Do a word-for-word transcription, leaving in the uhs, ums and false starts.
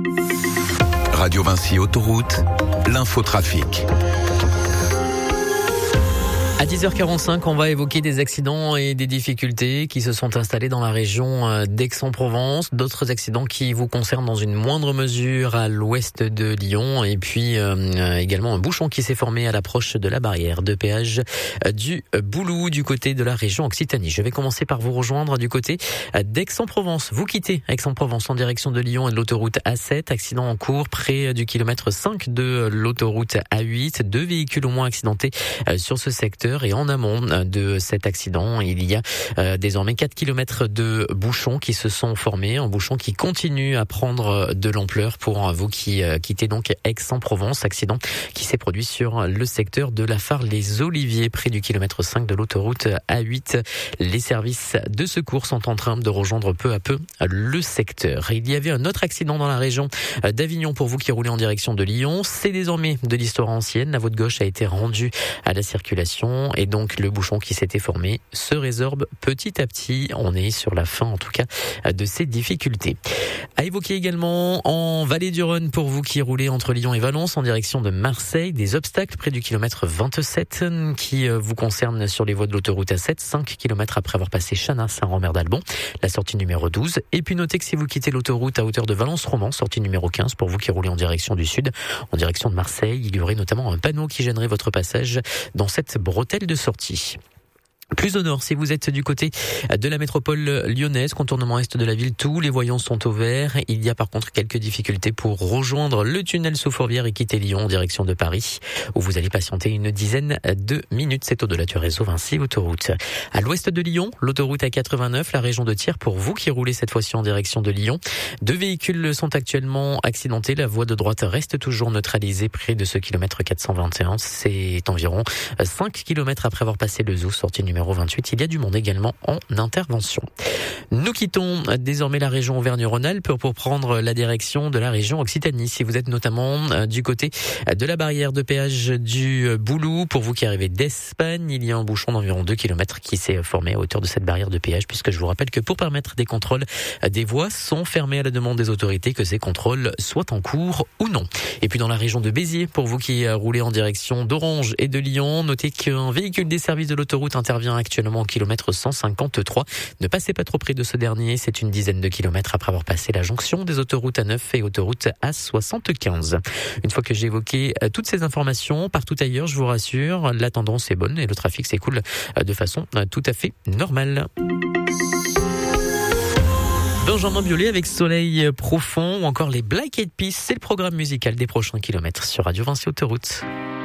Radio Vinci Autoroute, l'infotrafic. À dix heures quarante-cinq, on va évoquer des accidents et des difficultés qui se sont installés dans la région d'Aix-en-Provence. D'autres accidents qui vous concernent dans une moindre mesure à l'ouest de Lyon. Et puis euh, également un bouchon qui s'est formé à l'approche de la barrière de péage du Boulou du côté de la région Occitanie. Je vais commencer par vous rejoindre du côté d'Aix-en-Provence. Vous quittez Aix-en-Provence en direction de Lyon et de l'autoroute A sept. Accident en cours près du kilomètre cinq de l'autoroute A huit. Deux véhicules au moins accidentés sur ce secteur. Et en amont de cet accident, il y a euh, désormais quatre kilomètres de bouchons qui se sont formés, un bouchon qui continue à prendre de l'ampleur pour vous qui euh, quittez donc Aix-en-Provence. Accident qui s'est produit sur le secteur de la Phare-les-Oliviers, près du kilomètre cinq de l'autoroute A huit. Les services de secours sont en train de rejoindre peu à peu le secteur. Il y avait un autre accident dans la région d'Avignon pour vous qui roulez en direction de Lyon. C'est désormais de l'histoire ancienne. La voie de gauche a été rendue à la circulation. Et donc le bouchon qui s'était formé se résorbe petit à petit. On est sur la fin en tout cas de ces difficultés. À évoquer également en Vallée du Rhône pour vous qui roulez entre Lyon et Valence en direction de Marseille. Des obstacles près du kilomètre vingt-sept qui vous concernent sur les voies de l'autoroute A sept. cinq kilomètres après avoir passé Chana, Saint-Romain d'Albon, la sortie numéro douze. Et puis notez que si vous quittez l'autoroute à hauteur de Valence-Romans, sortie numéro quinze pour vous qui roulez en direction du sud, en direction de Marseille, il y aurait notamment un panneau qui gênerait votre passage dans cette bretelle de sortie. Plus au nord, si vous êtes du côté de la métropole lyonnaise, contournement est de la ville, tous les voyants sont au vert. Il y a par contre quelques difficultés pour rejoindre le tunnel sous Fourvière et quitter Lyon en direction de Paris, où vous allez patienter une dizaine de minutes. C'est au-delà du réseau Vinci Autoroute. À l'ouest de Lyon, l'autoroute A quatre-vingt-neuf, la région de Thiers, pour vous qui roulez cette fois-ci en direction de Lyon. Deux véhicules sont actuellement accidentés. La voie de droite reste toujours neutralisée près de ce kilomètre quatre cent vingt et un. C'est environ cinq kilomètres après avoir passé le zoo, sortie numéro vingt-huit. Il y a du monde également en intervention. Nous quittons désormais la région Auvergne-Rhône-Alpes pour prendre la direction de la région Occitanie. Si vous êtes notamment du côté de la barrière de péage du Boulou, pour vous qui arrivez d'Espagne, il y a un bouchon d'environ deux kilomètres qui s'est formé à hauteur de cette barrière de péage, puisque je vous rappelle que pour permettre des contrôles, des voies sont fermées à la demande des autorités, que ces contrôles soient en cours ou non. Et puis dans la région de Béziers, pour vous qui roulez en direction d'Orange et de Lyon, notez qu'un véhicule des services de l'autoroute intervient actuellement au kilomètre cent cinquante-trois. Ne passez pas trop près de ce dernier, c'est une dizaine de kilomètres après avoir passé la jonction des autoroutes A neuf et autoroute A soixante-quinze. Une fois que j'ai évoqué toutes ces informations, partout ailleurs, je vous rassure, la tendance est bonne et le trafic s'écoule de façon tout à fait normale. Benjamin Biolay avec Soleil Profond ou encore les Black Eyed Peas, c'est le programme musical des prochains kilomètres sur Radio Vinci Autoroute.